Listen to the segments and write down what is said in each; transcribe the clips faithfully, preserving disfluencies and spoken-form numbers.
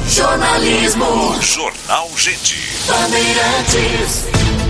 Jornalismo. Jornal Gente. Bandeirantes.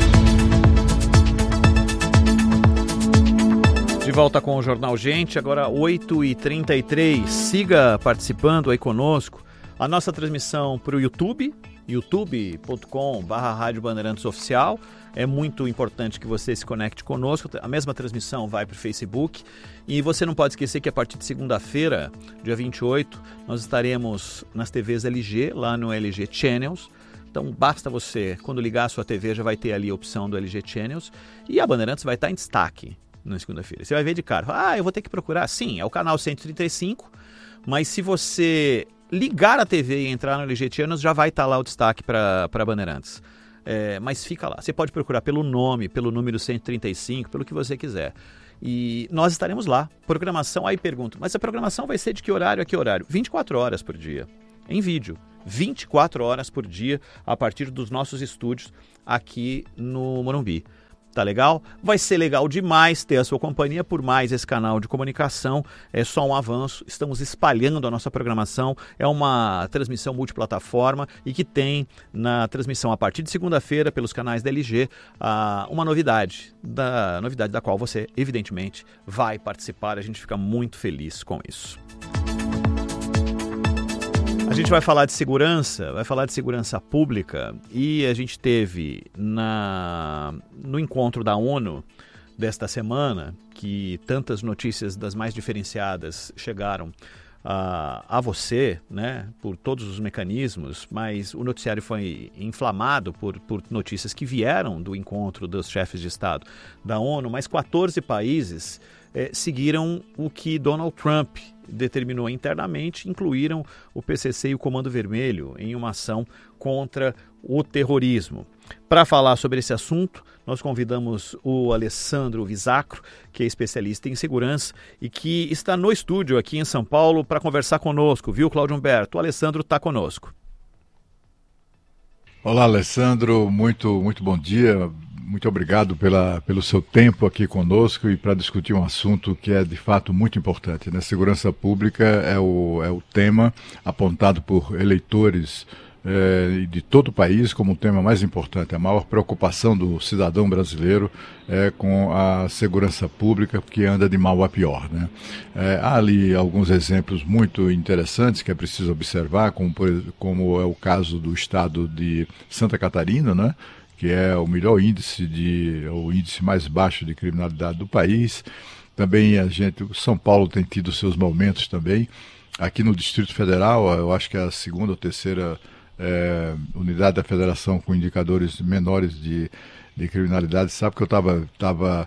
De volta com o Jornal Gente, agora oito e trinta e três. Siga participando aí conosco. A nossa transmissão para o YouTube, youtube ponto com barra Rádio Bandeirantes Oficial. É muito importante que você se conecte conosco. A mesma transmissão vai para o Facebook. E você não pode esquecer que a partir de segunda-feira, dia vinte e oito, nós estaremos nas T Vs L G, lá no L G Channels. Então basta você, quando ligar a sua T V, já vai ter ali a opção do L G Channels. E a Bandeirantes vai estar em destaque na segunda-feira. Você vai ver de cara. Ah, eu vou ter que procurar. Sim, é o canal cento e trinta e cinco. Mas se você ligar a T V e entrar no L G Channels, já vai estar lá o destaque para a Bandeirantes. É, mas fica lá. Você pode procurar pelo nome, pelo número cento e trinta e cinco, pelo que você quiser. E nós estaremos lá. Programação, aí pergunto, mas a programação vai ser de que horário a que horário? vinte e quatro horas por dia, em vídeo. vinte e quatro horas por dia, a partir dos nossos estúdios aqui no Morumbi. Tá legal? Vai ser legal demais ter a sua companhia por mais esse canal de comunicação. É só um avanço. Estamos espalhando a nossa programação. É uma transmissão multiplataforma e que tem na transmissão a partir de segunda-feira pelos canais da L G uh, uma novidade, da novidade da qual você, evidentemente, vai participar. A gente fica muito feliz com isso. A gente vai falar de segurança, vai falar de segurança pública e a gente teve na, no encontro da ONU desta semana, que tantas notícias das mais diferenciadas chegaram a, a você, né, por todos os mecanismos, mas o noticiário foi inflamado por, por notícias que vieram do encontro dos chefes de Estado da ONU, mas quatorze países eh, seguiram o que Donald Trump determinou internamente, incluíram o P C C e o Comando Vermelho em uma ação contra o terrorismo. Para falar sobre esse assunto, nós convidamos o Alessandro Visacro, que é especialista em segurança e que está no estúdio aqui em São Paulo para conversar conosco, viu, Cláudio Humberto? O Alessandro está conosco. Olá, Alessandro, muito, muito bom dia. Muito obrigado pela, pelo seu tempo aqui conosco e para discutir um assunto que é de fato muito importante, né? Segurança pública é o, é o tema apontado por eleitores é, de todo o país como o tema mais importante. A maior preocupação do cidadão brasileiro é com a segurança pública, que anda de mal a pior, né? É, há ali alguns exemplos muito interessantes que é preciso observar, como, por, como é o caso do estado de Santa Catarina, né? Que é o melhor índice, de, o índice mais baixo de criminalidade do país. Também a gente, São Paulo tem tido seus momentos também. Aqui no Distrito Federal, eu acho que é a segunda ou terceira é, unidade da federação com indicadores menores de, de criminalidade. Sabe que eu estava tava,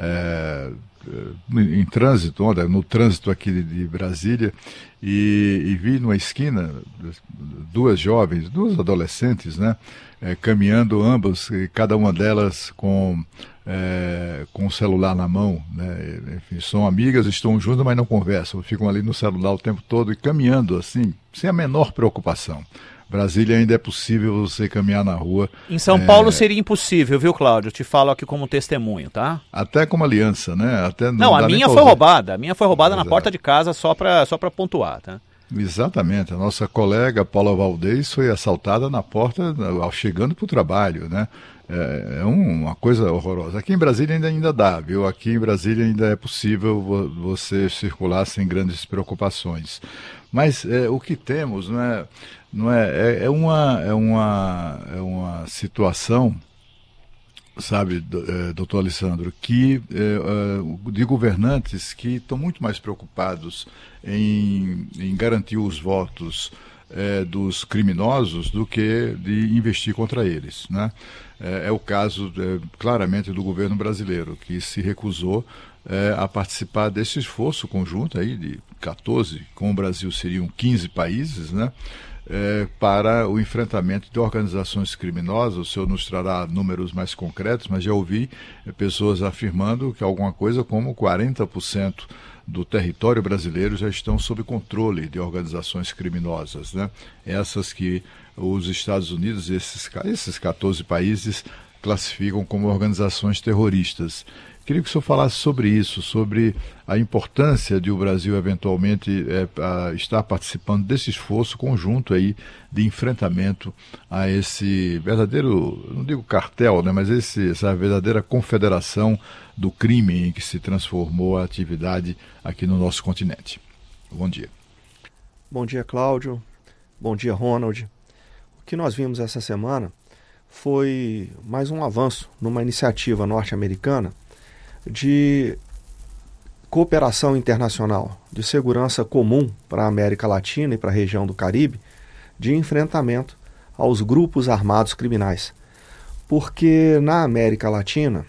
é, em trânsito, ontem, no trânsito aqui de, de Brasília, e, e vi numa esquina duas jovens, duas adolescentes, né? É, caminhando ambas, cada uma delas com é, com o celular na mão, né? Enfim, são amigas, estão juntas, mas não conversam, ficam ali no celular o tempo todo e caminhando assim, sem a menor preocupação. Brasília ainda é possível você caminhar na rua. Em São é... Paulo seria impossível, viu, Cláudio? Eu te falo aqui como testemunho, tá? Até como aliança, né? Até não, não a minha foi roubada, a minha foi roubada Exato. na porta de casa só para só para pontuar, tá? Exatamente, a nossa colega Paula Valdez foi assaltada na porta, chegando para o trabalho, né? É, é uma coisa horrorosa. Aqui em Brasília ainda, ainda dá, viu? Aqui em Brasília ainda é possível você circular sem grandes preocupações. Mas é, o que temos, não é, não é, é, é, uma, é, uma, é uma situação, sabe, doutor Alessandro, que é, de governantes que estão muito mais preocupados em, em garantir os votos é, dos criminosos do que de investir contra eles, né? É, é o caso, é, claramente, do governo brasileiro, que se recusou é, a participar desse esforço conjunto aí de quatorze, com o Brasil seriam quinze países, né? É, para o enfrentamento de organizações criminosas. O senhor nos trará números mais concretos, mas já ouvi é, pessoas afirmando que alguma coisa como quarenta por cento do território brasileiro já estão sob controle de organizações criminosas, né? Essas que os Estados Unidos, esses, esses quatorze países, classificam como organizações terroristas, Queria que o senhor falasse sobre isso, sobre a importância de o Brasil eventualmente é, a estar participando desse esforço conjunto aí de enfrentamento a esse verdadeiro, não digo cartel, né, mas esse, essa verdadeira confederação do crime em que se transformou a atividade aqui no nosso continente. Bom dia. Bom dia, Cláudio. Bom dia, Ronald. O que nós vimos essa semana foi mais um avanço numa iniciativa norte-americana de cooperação internacional, de segurança comum para a América Latina e para a região do Caribe, de enfrentamento aos grupos armados criminais. Porque na América Latina,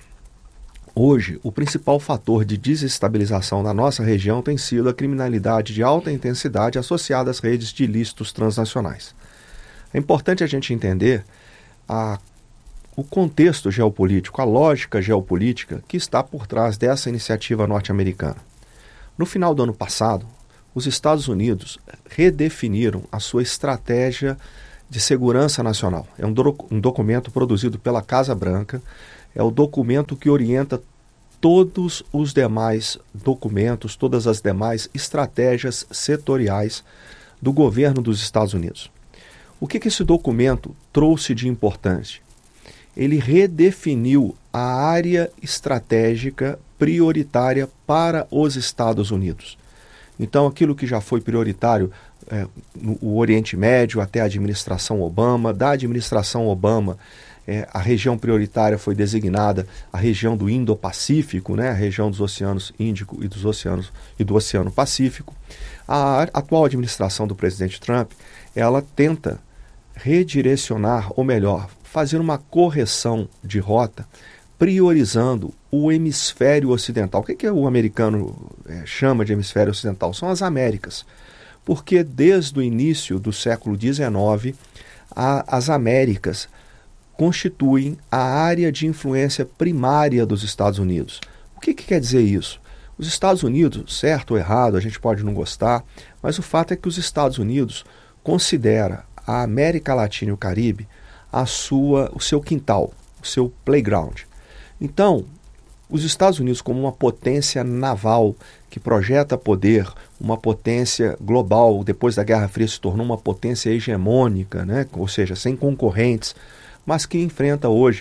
hoje, o principal fator de desestabilização da nossa região tem sido a criminalidade de alta intensidade associada às redes de ilícitos transnacionais. É importante a gente entender a o contexto geopolítico, a lógica geopolítica que está por trás dessa iniciativa norte-americana. No final do ano passado, os Estados Unidos redefiniram a sua estratégia de segurança nacional. É um, do, um documento produzido pela Casa Branca, é o documento que orienta todos os demais documentos, todas as demais estratégias setoriais do governo dos Estados Unidos. O que, que esse documento trouxe de importante? Ele redefiniu a área estratégica prioritária para os Estados Unidos. Então, aquilo que já foi prioritário é, no Oriente Médio até a administração Obama, da administração Obama, é, a região prioritária foi designada a região do Indo-Pacífico, né, a região dos oceanos Índico e, dos oceanos, e do Oceano Pacífico. A atual administração do presidente Trump, ela tenta redirecionar, ou melhor, fazer uma correção de rota, priorizando o hemisfério ocidental. O que, que o americano é, chama de hemisfério ocidental? São as Américas. Porque desde o início do século dezenove, a, as Américas constituem a área de influência primária dos Estados Unidos. O que, que quer dizer isso? Os Estados Unidos, certo ou errado, a gente pode não gostar, mas o fato é que os Estados Unidos considera a América Latina e o Caribe a sua, o seu quintal, o seu playground. Então, os Estados Unidos, como uma potência naval que projeta poder, uma potência global, depois da Guerra Fria se tornou uma potência hegemônica, né? Ou seja, sem concorrentes, mas que enfrenta hoje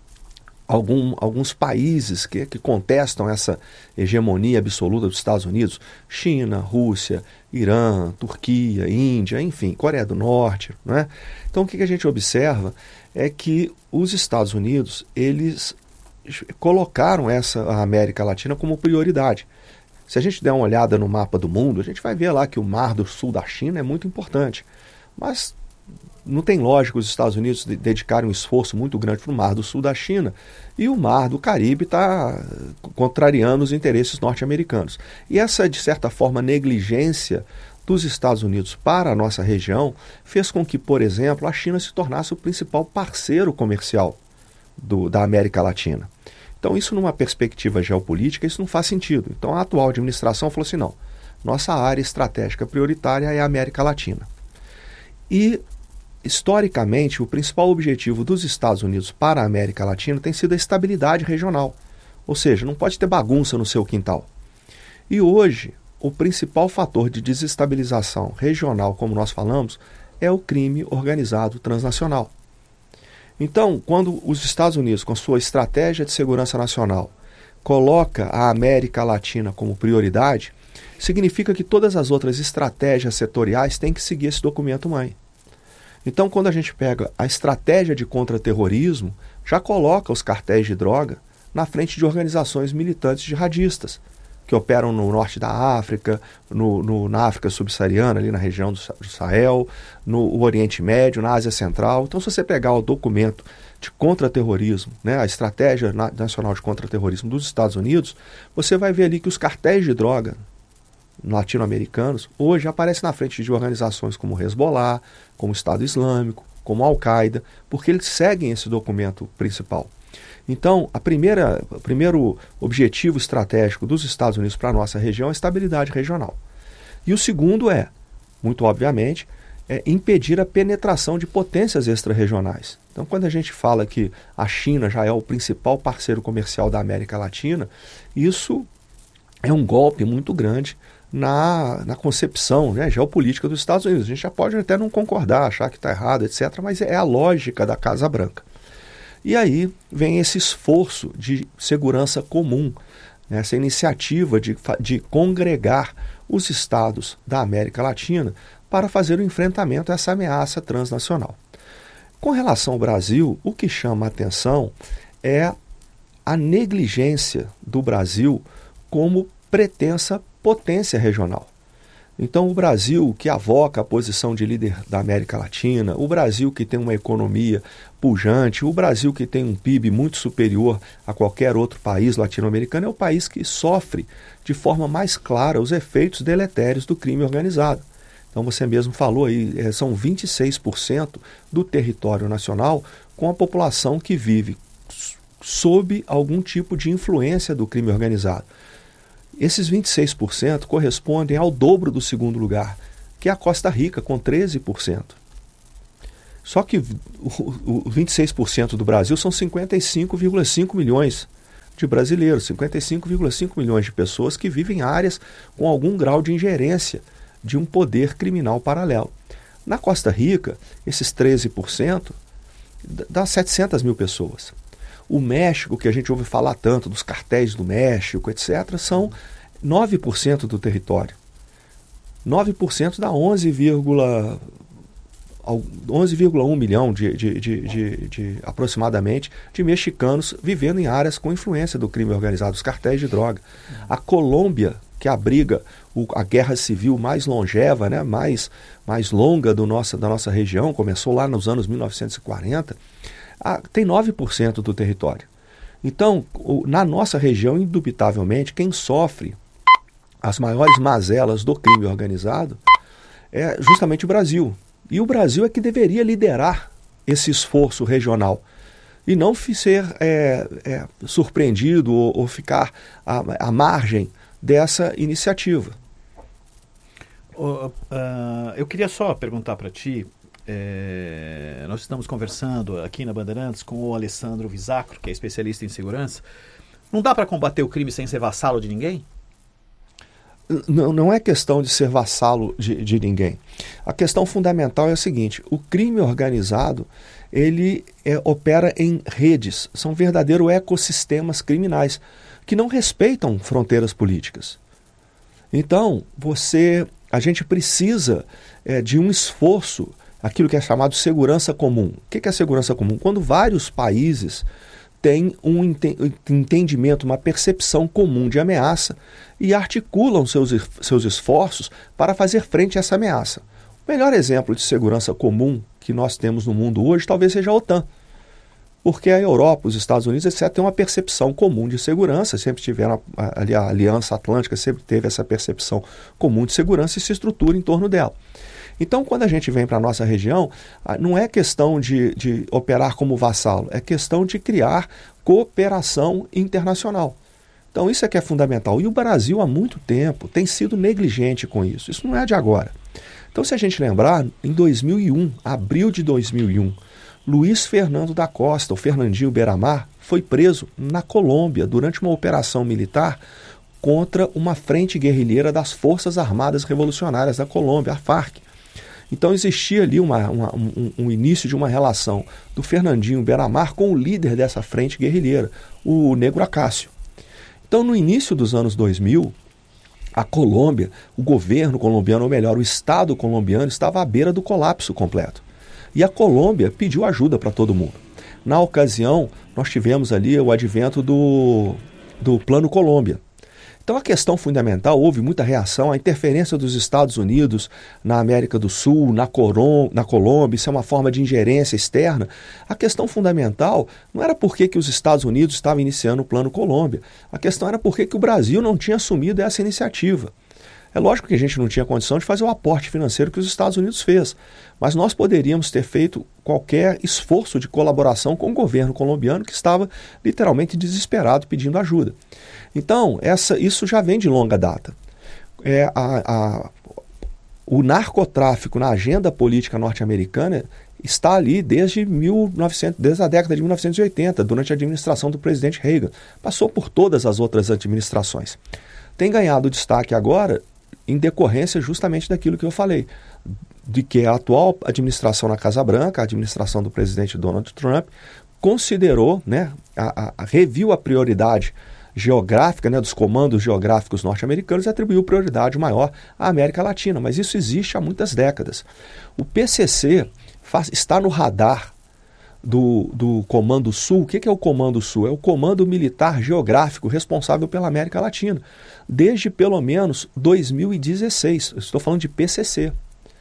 algum, alguns países que, que contestam essa hegemonia absoluta dos Estados Unidos, China, Rússia, Irã, Turquia, Índia, enfim, Coreia do Norte, né? Então o que a gente observa é que os Estados Unidos, eles colocaram essa a América Latina como prioridade. Se a gente der uma olhada no mapa do mundo, a gente vai ver lá que o Mar do Sul da China é muito importante, mas não tem lógica os Estados Unidos dedicarem um esforço muito grande para o Mar do Sul da China e o Mar do Caribe está contrariando os interesses norte-americanos. E essa, de certa forma, negligência dos Estados Unidos para a nossa região fez com que, por exemplo, a China se tornasse o principal parceiro comercial do, da América Latina. Então, isso numa perspectiva geopolítica, isso não faz sentido. Então, a atual administração falou assim, não, nossa área estratégica prioritária é a América Latina. E historicamente, o principal objetivo dos Estados Unidos para a América Latina tem sido a estabilidade regional. Ou seja, não pode ter bagunça no seu quintal. E hoje, o principal fator de desestabilização regional, como nós falamos, é o crime organizado transnacional. Então, quando os Estados Unidos, com sua estratégia de segurança nacional, coloca a América Latina como prioridade, significa que todas as outras estratégias setoriais têm que seguir esse documento-mãe. Então, quando a gente pega a estratégia de contra-terrorismo, já coloca os cartéis de droga na frente de organizações militantes jihadistas, que operam no norte da África, no, no, na África subsaariana, ali na região do, do Sahel, no Oriente Médio, na Ásia Central. Então, se você pegar o documento de contra-terrorismo, né, a Estratégia Nacional de Contra-Terrorismo dos Estados Unidos, você vai ver ali que os cartéis de droga latino-americanos hoje aparecem na frente de organizações como o Hezbollah, como o Estado Islâmico, como a Al-Qaeda, porque eles seguem esse documento principal. Então, a primeira, o primeiro objetivo estratégico dos Estados Unidos para a nossa região é a estabilidade regional. E o segundo é, muito obviamente, é, impedir a penetração de potências extra-regionais. Então, quando a gente fala que a China já é o principal parceiro comercial da América Latina, isso é um golpe muito grande na, na concepção, né, geopolítica dos Estados Unidos. A gente já pode até não concordar, achar que está errado, etcétera, mas é a lógica da Casa Branca. E aí vem esse esforço de segurança comum, né, essa iniciativa de, de congregar os estados da América Latina para fazer o enfrentamento a essa ameaça transnacional. Com relação ao Brasil, o que chama a atenção é a negligência do Brasil como pretensa potência regional. Então, o Brasil, que avoca a posição de líder da América Latina, o Brasil que tem uma economia pujante, o Brasil que tem um P I B muito superior a qualquer outro país latino-americano, é o país que sofre de forma mais clara os efeitos deletérios do crime organizado. Então, você mesmo falou aí, são vinte e seis por cento do território nacional com a população que vive sob algum tipo de influência do crime organizado. Esses vinte e seis por cento correspondem ao dobro do segundo lugar, que é a Costa Rica, com treze por cento. Só que o, o vinte e seis por cento do Brasil são cinquenta e cinco vírgula cinco milhões de brasileiros, cinquenta e cinco vírgula cinco milhões de pessoas que vivem em áreas com algum grau de ingerência de um poder criminal paralelo. Na Costa Rica, esses treze por cento dá setecentas mil pessoas. O México, que a gente ouve falar tanto dos cartéis do México, etcétera, são nove por cento do território. nove por cento dá onze vírgula um milhão de, de, de, de, de aproximadamente de mexicanos vivendo em áreas com influência do crime organizado, os cartéis de droga. A Colômbia, que abriga o, a guerra civil mais longeva, né, mais, mais longa do nossa, da nossa região, começou lá nos anos mil novecentos e quarenta, a, tem nove por cento do território. Então, o, na nossa região, indubitavelmente, quem sofre as maiores mazelas do crime organizado é justamente o Brasil. E o Brasil é que deveria liderar esse esforço regional e não ser é, é, surpreendido ou, ou ficar à, à margem dessa iniciativa. Uh, uh, eu queria só perguntar para ti, é, nós estamos conversando aqui na Bandeirantes com o Alessandro Visacro, que é especialista em segurança. Não dá para combater o crime sem ser vassalo de ninguém? Não, não é questão de ser vassalo de, de ninguém. A questão fundamental é a seguinte: o crime organizado, ele é, opera em redes, são verdadeiros ecossistemas criminais que não respeitam fronteiras políticas. Então, você, a gente precisa é, de um esforço, aquilo que é chamado segurança comum. O que é segurança comum? Quando vários países têm um entendimento, uma percepção comum de ameaça e articulam seus, seus esforços para fazer frente a essa ameaça. O melhor exemplo de segurança comum que nós temos no mundo hoje talvez seja a OTAN. Porque a Europa, os Estados Unidos, etcétera, têm uma percepção comum de segurança, sempre tiveram, ali a Aliança Atlântica sempre teve essa percepção comum de segurança e se estrutura em torno dela. Então, quando a gente vem para a nossa região, não é questão de, de operar como vassalo, é questão de criar cooperação internacional. Então, isso é que é fundamental. E o Brasil, há muito tempo, tem sido negligente com isso. Isso não é de agora. Então, se a gente lembrar, em dois mil e um, abril de dois mil e um, Luiz Fernando da Costa, o Fernandinho Beiramar, foi preso na Colômbia durante uma operação militar contra uma frente guerrilheira das Forças Armadas Revolucionárias da Colômbia, a FARC. Então existia ali uma, uma, um, um início de uma relação do Fernandinho Beiramar com o líder dessa frente guerrilheira, o Negro Acácio. Então, no início dos anos dois mil, a Colômbia, o governo colombiano, ou melhor, o Estado colombiano, estava à beira do colapso completo. E a Colômbia pediu ajuda para todo mundo. Na ocasião, nós tivemos ali o advento do, do Plano Colômbia. Então, a questão fundamental, houve muita reação à interferência dos Estados Unidos na América do Sul, na, Corom, na Colômbia, isso é uma forma de ingerência externa. A questão fundamental não era por que, que os Estados Unidos estavam iniciando o Plano Colômbia, a questão era por que, que o Brasil não tinha assumido essa iniciativa. É lógico que a gente não tinha condição de fazer o aporte financeiro que os Estados Unidos fez, mas nós poderíamos ter feito qualquer esforço de colaboração com o governo colombiano que estava literalmente desesperado pedindo ajuda. Então, essa, isso já vem de longa data. É, a, a, o narcotráfico na agenda política norte-americana está ali desde, mil e novecentos, desde a década de mil novecentos e oitenta, durante a administração do presidente Reagan. Passou por todas as outras administrações. Tem ganhado destaque agora em decorrência justamente daquilo que eu falei, de que a atual administração na Casa Branca, a administração do presidente Donald Trump, considerou, né, a, a, a, reviu a prioridade geográfica, né, dos comandos geográficos norte-americanos e atribuiu prioridade maior à América Latina. Mas isso existe há muitas décadas. O P C C faz, está no radar do, do Comando Sul. O que, que é o Comando Sul? É o Comando Militar Geográfico responsável pela América Latina, desde pelo menos dois mil e dezesseis. Eu estou falando de P C C.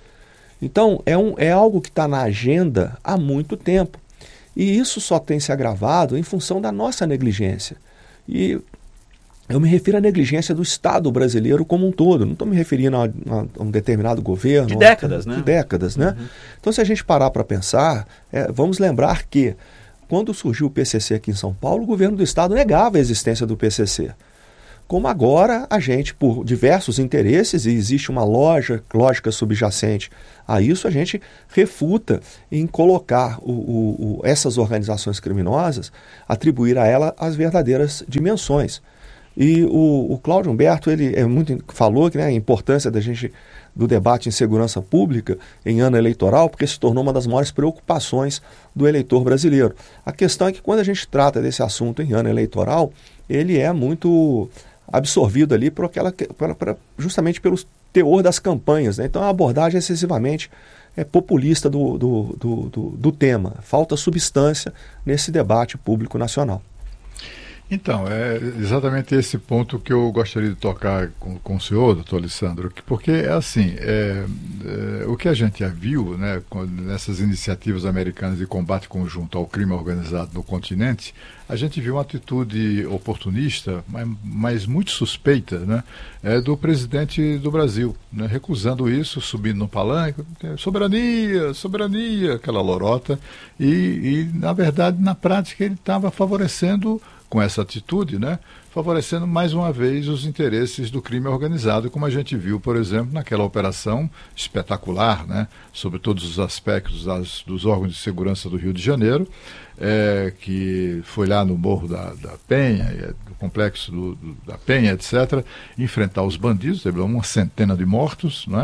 Então, é, um, é algo que está na agenda há muito tempo. E isso só tem se agravado em função da nossa negligência. E eu me refiro à negligência do Estado brasileiro como um todo. Não estou me referindo a, a um determinado governo. De décadas, né? De décadas, né? Uhum. Então, se a gente parar para pensar, é, vamos lembrar que quando surgiu o P C C aqui em São Paulo, o governo do Estado negava a existência do P C C. Como agora a gente, por diversos interesses, e existe uma loja, lógica subjacente a isso, a gente refuta em colocar o, o, o, essas organizações criminosas, atribuir a ela as verdadeiras dimensões. E o, o Cláudio Humberto ele é muito, falou que, né, a importância da gente, do debate em segurança pública em ano eleitoral, porque se tornou uma das maiores preocupações do eleitor brasileiro. A questão é que quando a gente trata desse assunto em ano eleitoral, ele é muito absorvido ali por aquela, por, por, justamente pelo teor das campanhas, né? Então a abordagem é excessivamente é, populista do, do, do, do, do tema. Falta substância nesse debate público nacional. Então, é exatamente esse ponto que eu gostaria de tocar com, com o senhor, doutor Alessandro, porque é assim, é, é, o que a gente já viu, né, nessas iniciativas americanas de combate conjunto ao crime organizado no continente, a gente viu uma atitude oportunista, mas, mas muito suspeita, né, é, do presidente do Brasil, né, recusando isso, subindo no palanque, soberania, soberania, aquela lorota, e, e na verdade, na prática, ele estava favorecendo, com essa atitude, né, favorecendo mais uma vez os interesses do crime organizado, como a gente viu, por exemplo, naquela operação espetacular, né, sobre todos os aspectos das, dos órgãos de segurança do Rio de Janeiro, é, que foi lá no Morro da, da Penha, do complexo do, do, da Penha, etcétera, enfrentar os bandidos, teve uma centena de mortos, né,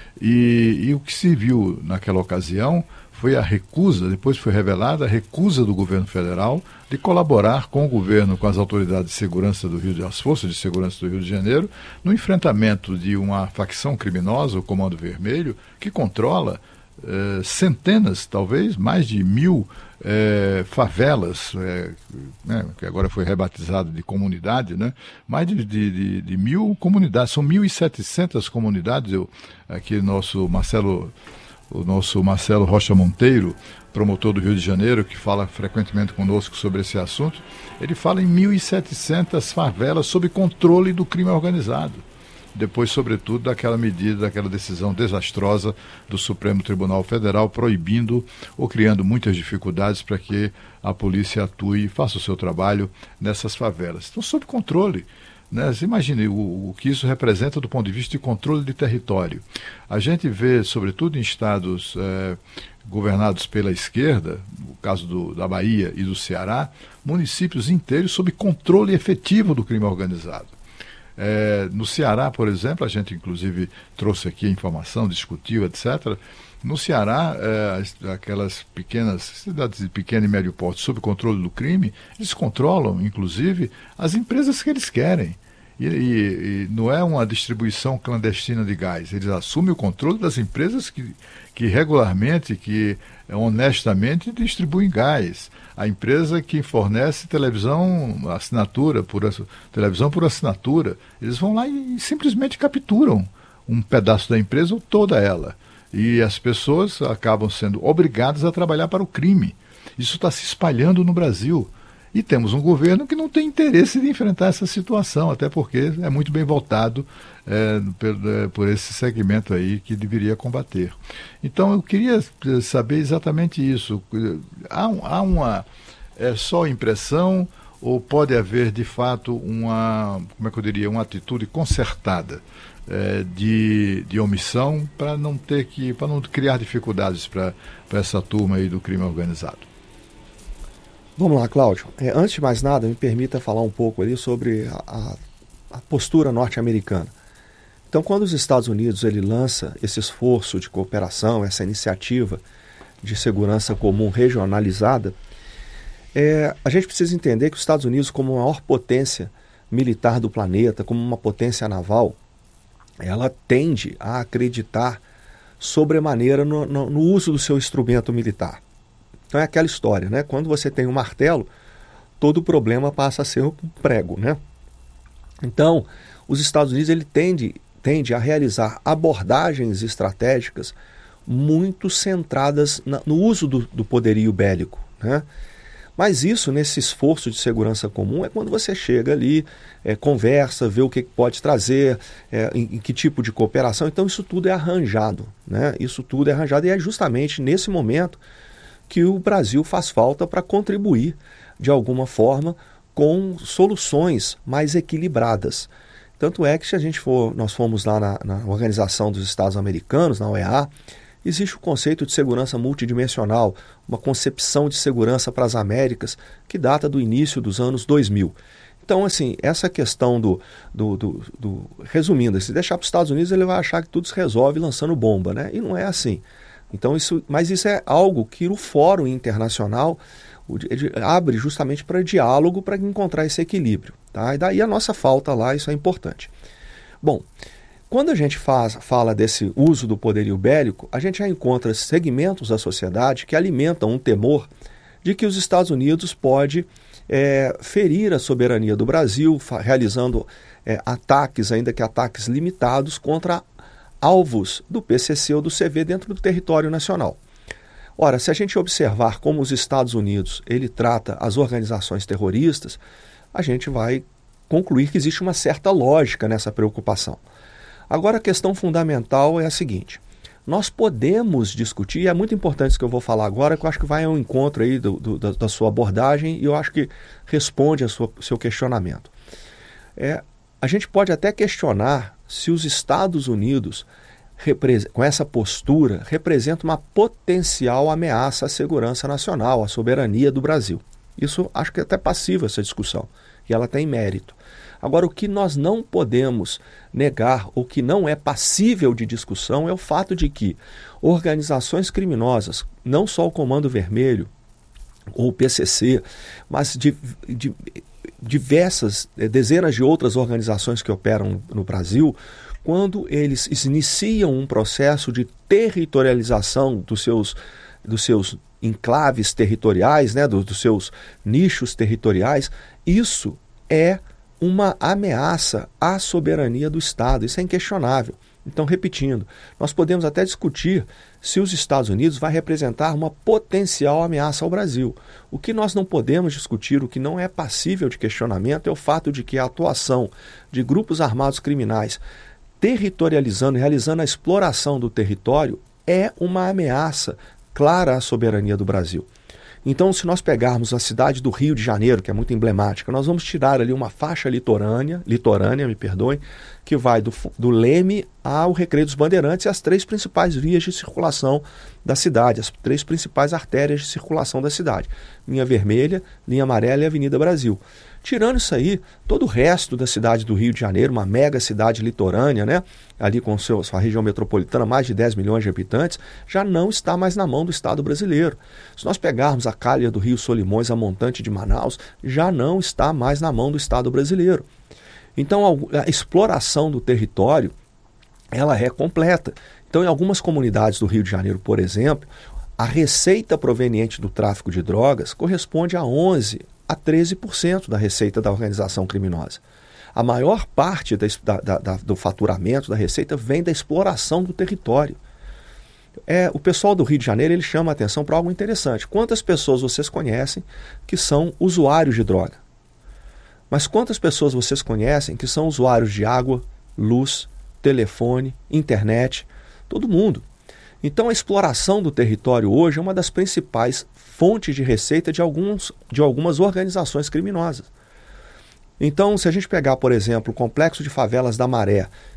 e, e o que se viu naquela ocasião foi a recusa, depois foi revelada a recusa do governo federal de colaborar com o governo, com as autoridades de segurança do Rio de as forças de segurança do Rio de Janeiro, no enfrentamento de uma facção criminosa, o Comando Vermelho, que controla eh, centenas, talvez mais de mil eh, favelas, eh, né, que agora foi rebatizado de comunidade, né, mais de, de, de, de mil comunidades, são mil e setecentas comunidades. Eu, aqui nosso Marcelo o nosso Marcelo Rocha Monteiro, promotor do Rio de Janeiro, que fala frequentemente conosco sobre esse assunto, ele fala em mil e setecentas favelas sob controle do crime organizado. Depois, sobretudo, daquela medida, daquela decisão desastrosa do Supremo Tribunal Federal, proibindo ou criando muitas dificuldades para que a polícia atue e faça o seu trabalho nessas favelas. Então, sob controle. Né? Você imagine o, o que isso representa do ponto de vista de controle de território. A gente vê, sobretudo em estados eh, governados pela esquerda, no caso do, da Bahia e do Ceará, municípios inteiros sob controle efetivo do crime organizado. É, no Ceará, por exemplo, a gente inclusive trouxe aqui a informação, discutiu, etcétera. No Ceará, é, aquelas pequenas cidades de pequeno e médio porte sob controle do crime, eles controlam, inclusive, as empresas que eles querem. E, e, e não é uma distribuição clandestina de gás. Eles assumem o controle das empresas que, que regularmente, que honestamente distribuem gás. A empresa que fornece televisão, assinatura, por, televisão por assinatura, eles vão lá e, e simplesmente capturam um pedaço da empresa ou toda ela. E as pessoas acabam sendo obrigadas a trabalhar para o crime. Isso está se espalhando no Brasil. E temos um governo que não tem interesse de enfrentar essa situação, até porque é muito bem voltado é, por, é, por esse segmento aí que deveria combater. Então eu queria saber exatamente isso. Há, há uma é só impressão ou pode haver de fato uma, como é que eu diria, uma atitude concertada é, de, de omissão para não ter que, para não criar dificuldades para essa turma aí do crime organizado? Vamos lá, Cláudio. É, antes de mais nada, me permita falar um pouco ali sobre a, a, a postura norte-americana. Então, quando os Estados Unidos ele lança esse esforço de cooperação, essa iniciativa de segurança comum regionalizada, é, a gente precisa entender que os Estados Unidos, como a maior potência militar do planeta, como uma potência naval, ela tende a acreditar sobremaneira no, no, no uso do seu instrumento militar. Então é aquela história, né? Quando você tem um martelo, todo problema passa a ser um prego, né? Então, os Estados Unidos ele tende, tende a realizar abordagens estratégicas muito centradas na, no uso do, do poderio bélico, né? Mas isso, nesse esforço de segurança comum, é quando você chega ali, é, conversa, vê o que pode trazer, é, em, em que tipo de cooperação. Então isso tudo é arranjado, né? Isso tudo é arranjado e é justamente nesse momento que o Brasil faz falta para contribuir, de alguma forma, com soluções mais equilibradas. Tanto é que se a gente for, nós fomos lá na, na Organização dos Estados Americanos, na O E A, existe o conceito de segurança multidimensional, uma concepção de segurança para as Américas que data do início dos anos dois mil. Então, assim, essa questão do... do, do, do resumindo, se deixar para os Estados Unidos, ele vai achar que tudo se resolve lançando bomba, né? E não é assim. Então, isso, mas isso é algo que o Fórum Internacional abre justamente para diálogo, para encontrar esse equilíbrio, tá? E daí a nossa falta lá, isso é importante. Bom, quando a gente faz, fala desse uso do poderio bélico, a gente já encontra segmentos da sociedade que alimentam um temor de que os Estados Unidos pode é, ferir a soberania do Brasil, realizando é, ataques, ainda que ataques limitados, contra alvos do P C C ou do C V dentro do território nacional. Ora, se a gente observar como os Estados Unidos ele trata as organizações terroristas, a gente vai concluir que existe uma certa lógica nessa preocupação. Agora, a questão fundamental é a seguinte: nós podemos discutir, e é muito importante isso que eu vou falar agora, que eu acho que vai ao encontro aí do, do, da, da sua abordagem e eu acho que responde ao seu questionamento. É, a gente pode até questionar se os Estados Unidos, com essa postura, representam uma potencial ameaça à segurança nacional, à soberania do Brasil. Isso acho que é até passível essa discussão, e ela tem mérito. Agora, o que nós não podemos negar, ou que não é passível de discussão, é o fato de que organizações criminosas, não só o Comando Vermelho, ou o P C C, mas de, de diversas, dezenas de outras organizações que operam no Brasil, quando eles iniciam um processo de territorialização dos seus, dos seus enclaves territoriais, né, dos, dos seus nichos territoriais, isso é uma ameaça à soberania do Estado. Isso é inquestionável. Então, repetindo, nós podemos até discutir se os Estados Unidos vai representar uma potencial ameaça ao Brasil. O que nós não podemos discutir, o que não é passível de questionamento, é o fato de que a atuação de grupos armados criminais territorializando e realizando a exploração do território é uma ameaça clara à soberania do Brasil. Então, se nós pegarmos a cidade do Rio de Janeiro, que é muito emblemática, nós vamos tirar ali uma faixa litorânea, litorânea, me perdoem, que vai do, do Leme ao Recreio dos Bandeirantes e as três principais vias de circulação da cidade, as três principais artérias de circulação da cidade. Linha Vermelha, Linha Amarela e Avenida Brasil. Tirando isso aí, todo o resto da cidade do Rio de Janeiro, uma mega cidade litorânea, né, ali com seu, sua região metropolitana, mais de dez milhões de habitantes, já não está mais na mão do Estado brasileiro. Se nós pegarmos a calha do Rio Solimões, a montante de Manaus, já não está mais na mão do Estado brasileiro. Então, a, a exploração do território, ela é completa. Então, em algumas comunidades do Rio de Janeiro, por exemplo, a receita proveniente do tráfico de drogas corresponde a onze a treze por cento da receita da organização criminosa. A maior parte da, da, da, do faturamento da receita vem da exploração do território. É, o pessoal do Rio de Janeiro ele chama a atenção para algo interessante. Quantas pessoas vocês conhecem que são usuários de droga? Mas quantas pessoas vocês conhecem que são usuários de água, luz, telefone, internet? Todo mundo. Então a exploração do território hoje é uma das principais fontes de receita de, alguns, de algumas organizações criminosas. Então, se a gente pegar, por exemplo, o Complexo de Favelas da Maré,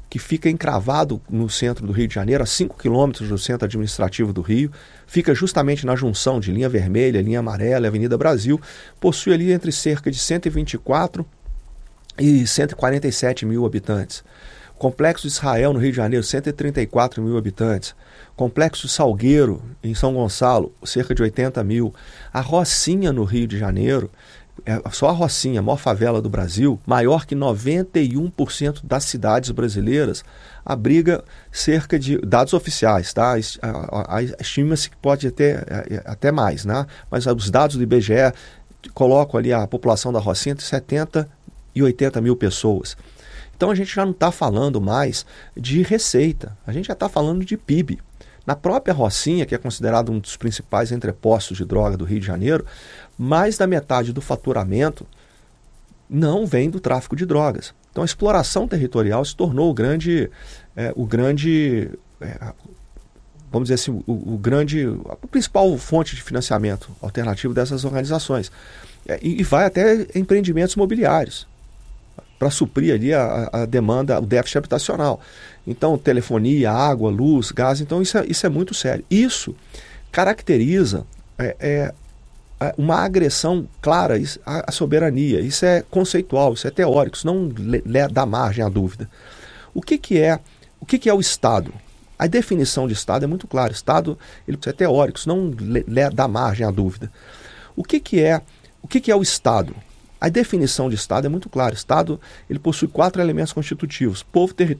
que fica encravado no centro do Rio de Janeiro, a cinco quilômetros do centro administrativo do Rio, fica justamente na junção de linha vermelha, linha amarela e Avenida Brasil, possui ali entre cerca de cento e vinte e quatro e cento e quarenta e sete mil habitantes. Complexo de Israel, no Rio de Janeiro, cento e trinta e quatro mil habitantes. Complexo Salgueiro, em São Gonçalo, cerca de oitenta mil. A Rocinha, no Rio de Janeiro, é só a Rocinha, a maior favela do Brasil, maior que noventa e um por cento das cidades brasileiras, abriga cerca de, dados oficiais, tá? Estima-se que pode ter até mais, né? Mas os dados do I B G E colocam ali a população da Rocinha entre setenta e oitenta mil pessoas. Então a gente já não está falando mais de receita, a gente já está falando de P I B. Na própria Rocinha, que é considerado um dos principais entrepostos de droga do Rio de Janeiro, mais da metade do faturamento não vem do tráfico de drogas. Então a exploração territorial se tornou o grande, é, o grande é, vamos dizer assim, o, o grande, a principal fonte de financiamento alternativo dessas organizações. É, e, e vai até empreendimentos imobiliários, para suprir ali a, a demanda, o déficit habitacional. Então, telefonia, água, luz, gás, então isso é, isso é muito sério. Isso caracteriza é, é, uma agressão clara à, à soberania. Isso é conceitual, isso é teórico, isso não le, le, dá margem à dúvida. O que, que, é, o que, que é o Estado? A definição de Estado é muito clara. Estado ele, isso é teórico, isso não le, le, dá margem à dúvida. O que, que, é, o que, que é o Estado? A definição de Estado é muito clara. Estado ele possui quatro elementos constitutivos: povo, território,